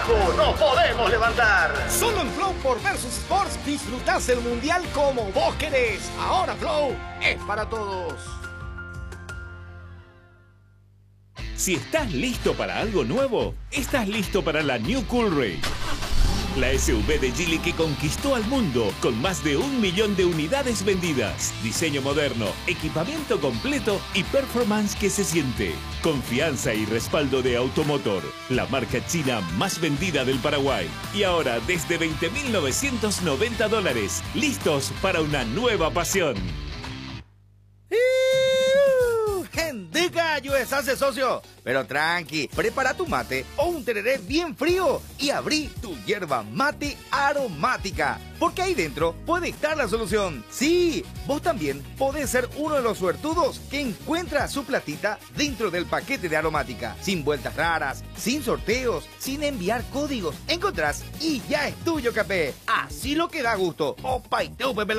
abajo nos podemos levantar. Solo en Flow por Versus Sports disfrutás el mundial como vos querés. Ahora Flow es para todos. Si estás listo para algo nuevo, estás listo para la New Coolray. La SUV de Geely que conquistó al mundo con más de 1 millón de unidades vendidas. Diseño moderno, equipamiento completo y performance que se siente. Confianza y respaldo de Automotor, la marca china más vendida del Paraguay. Y ahora desde $20.990, listos para una nueva pasión. ¡Gendica, USA, socio! Pero tranqui, prepara tu mate o un tereré bien frío y abrí tu yerba mate aromática, porque ahí dentro puede estar la solución. Sí, vos también podés ser uno de los suertudos que encuentra su platita dentro del paquete de aromática. Sin vueltas raras, sin sorteos, sin enviar códigos. Encontrás y ya es tuyo, capé. Así lo que da gusto. Opa y teupe,